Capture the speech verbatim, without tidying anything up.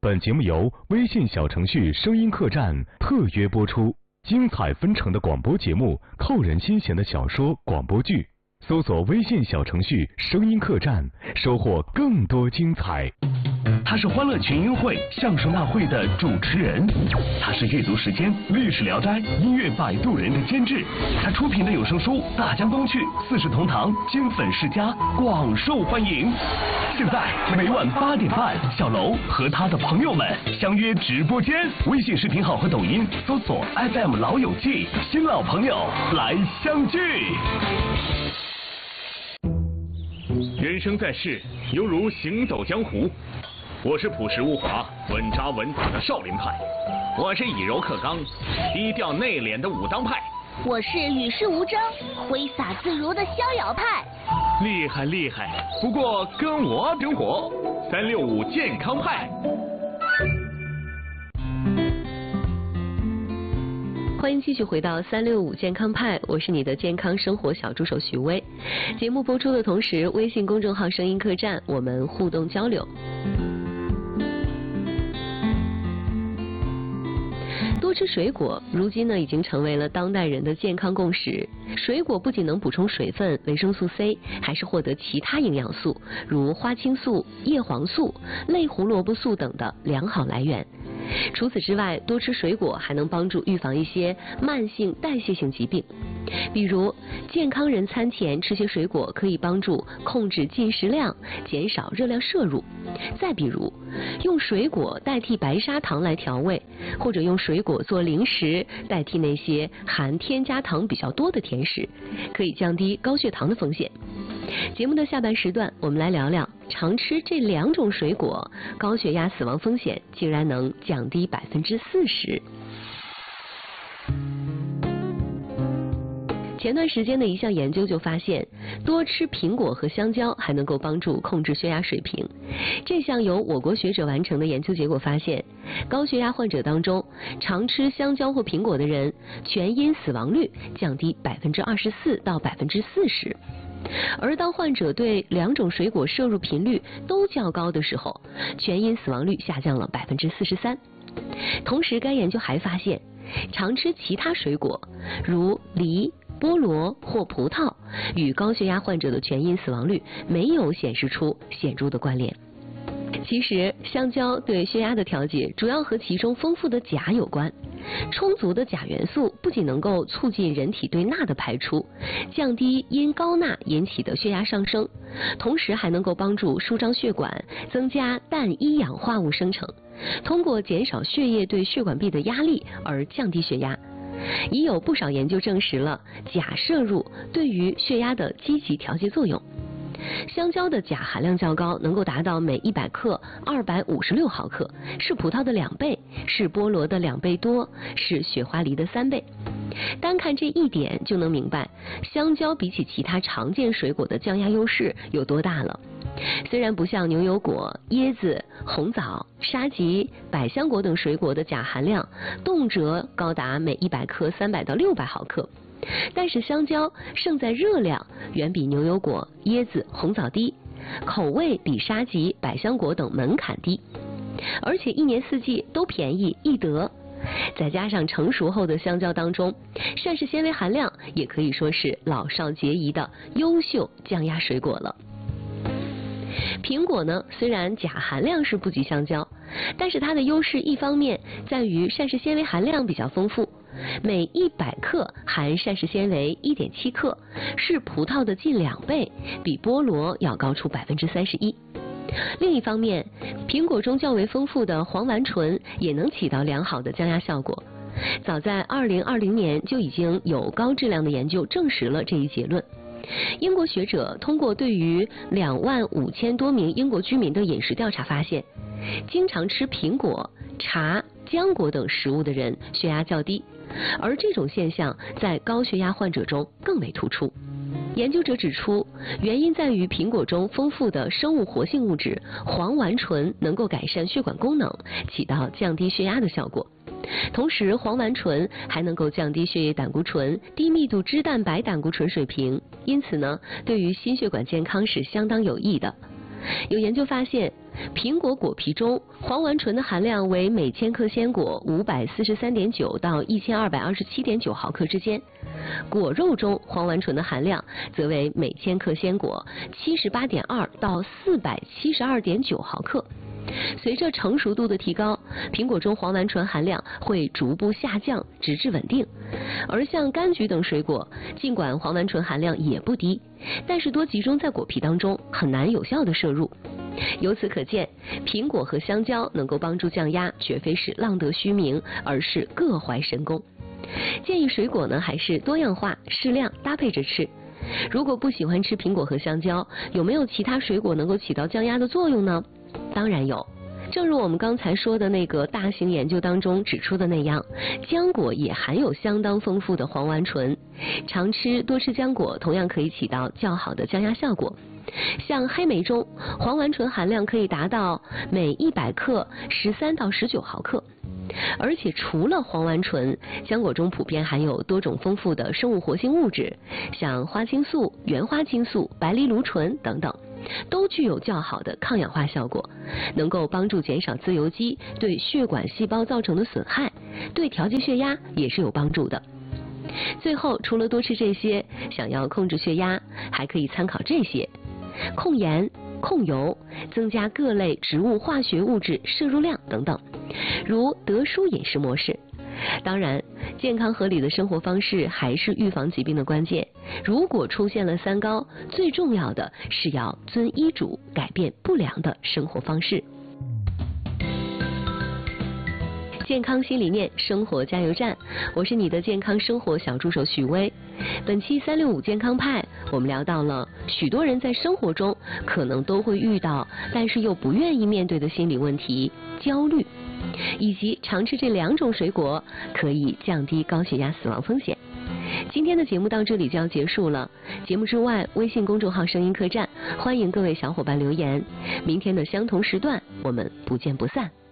本节目由微信小程序声音客栈特约播出，精彩纷呈的广播节目，扣人心弦的小说、广播剧，搜索微信小程序声音客栈，收获更多精彩。 他是欢乐群英会相声大会的主持人，他是阅读时间、历史聊斋、音乐摆渡人的监制，他出品的有声书《大江东去》《四世同堂》金粉世家广受欢迎。现在每晚八点半，小楼和他的朋友们相约直播间，微信视频号和抖音搜索 F M 老友记，新老朋友来相聚。 人生在世，犹如行走江湖。我是朴实无华、稳扎稳打的少林派，我是以柔克刚、低调内敛的武当派， 我是与世无争、挥洒自如的逍遥派。 厉害厉害，不过跟我生活，三六五健康派。 欢迎继续回到三六五健康派，我是你的健康生活小助手徐薇。节目播出的同时，微信公众号声音客栈，我们互动交流。多吃水果，如今呢已经成为了当代人的健康共识。水果不仅能补充水分、维生素 C， 还是获得其他营养素，如花青素、叶黄素、类胡萝卜素等的良好来源。除此之外，多吃水果还能帮助预防一些慢性代谢性疾病，比如健康人餐前吃些水果可以帮助控制进食量，减少热量摄入。再比如用水果代替白砂糖来调味，或者用水果做零食代替那些含添加糖比较多的甜食，可以降低高血糖的风险。节目的下半时段，我们来聊聊常吃这两种水果，高血压死亡风险竟然能降低百分之四十。前段时间的一项研究就发现，多吃苹果和香蕉还能够帮助控制血压水平。这项由我国学者完成的研究结果发现，高血压患者当中，常吃香蕉或苹果的人，全因死亡率降低百分之二十四到百分之四十。而当患者对两种水果摄入频率都较高的时候，全因死亡率下降了百分之四十三。同时，该研究还发现，常吃其他水果，如梨、菠萝或葡萄，与高血压患者的全因死亡率没有显示出显著的关联。其实，香蕉对血压的调节主要和其中丰富的钾有关。充足的钾元素不仅能够促进人体对钠的排出，降低因高钠引起的血压上升，同时还能够帮助舒张血管，增加氮一氧化物生成，通过减少血液对血管壁的压力而降低血压。已有不少研究证实了钾摄入对于血压的积极调节作用。香蕉的钾含量较高，能够达到每一百克二百五十六毫克，是葡萄的两倍，是菠萝的两倍多，是雪花梨的三倍。单看这一点就能明白，香蕉比起其他常见水果的降压优势有多大了。虽然不像牛油果、椰子、红枣、沙棘、百香果等水果的钾含量动辄高达每一百克三百到六百毫克，但是香蕉胜在热量远比牛油果、椰子、红枣低，口味比沙棘、百香果等门槛低，而且一年四季都便宜易得。再加上成熟后的香蕉当中，膳食纤维含量也可以说是老少皆宜的优秀降压水果了。苹果呢，虽然钾含量是不及香蕉，但是它的优势一方面在于膳食纤维含量比较丰富，每一百克含膳食纤维 一点七克，是葡萄的近两倍，比菠萝要高出百分之三十一。另一方面，苹果中较为丰富的黄烷醇也能起到良好的降压效果。早在二零二零年就已经有高质量的研究证实了这一结论。英国学者通过对于两万五千多名英国居民的饮食调查发现，经常吃苹果、茶、浆果等食物的人血压较低，而这种现象在高血压患者中更为突出。研究者指出，原因在于苹果中丰富的生物活性物质黄烷醇能够改善血管功能，起到降低血压的效果。同时，黄烷醇还能够降低血液胆固醇、低密度脂蛋白胆固醇水平，因此呢，对于心血管健康是相当有益的。有研究发现， 苹果果皮中黄烷醇的含量为每千克鲜果五百四十三点九到一千二百二十七点九毫克之间，果肉中黄烷醇的含量则为每千克鲜果七十八点二到四百七十二点九毫克。随着成熟度的提高，苹果中黄烷醇含量会逐步下降，直至稳定。而像柑橘等水果，尽管黄烷醇含量也不低，但是多集中在果皮当中，很难有效的摄入。由此可见，苹果和香蕉能够帮助降压，绝非是浪得虚名，而是各怀神功。建议水果呢还是多样化、适量搭配着吃。如果不喜欢吃苹果和香蕉，有没有其他水果能够起到降压的作用呢？当然有。正如我们刚才说的那个大型研究当中指出的那样，浆果也含有相当丰富的黄烷醇，常吃多吃浆果同样可以起到较好的降压效果。像黑莓中，黄烷醇含量可以达到每一百克十三到十九毫克。而且除了黄烷醇，浆果中普遍含有多种丰富的生物活性物质，像花青素、原花青素、白藜芦醇等等，都具有较好的抗氧化效果，能够帮助减少自由基对血管细胞造成的损害，对调节血压也是有帮助的。最后，除了多吃这些，想要控制血压，还可以参考这些：控盐、控油，增加各类植物化学物质摄入量等等，如德舒饮食模式。当然，健康合理的生活方式还是预防疾病的关键。如果出现了三高，最重要的是要遵医嘱，改变不良的生活方式。健康新理念，生活加油站，我是你的健康生活小助手许巍。本期三六五健康派，我们聊到了许多人在生活中可能都会遇到，但是又不愿意面对的心理问题——焦虑，以及常吃这两种水果可以降低高血压死亡风险。今天的节目到这里就要结束了。节目之外，微信公众号声音客栈，欢迎各位小伙伴留言。明天的相同时段，我们不见不散。